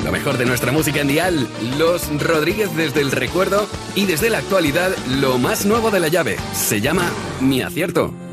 Lo mejor de nuestra música en dial, Los Rodríguez desde el recuerdo y desde la actualidad, lo más nuevo de La Llave. Se llama Mi Acierto.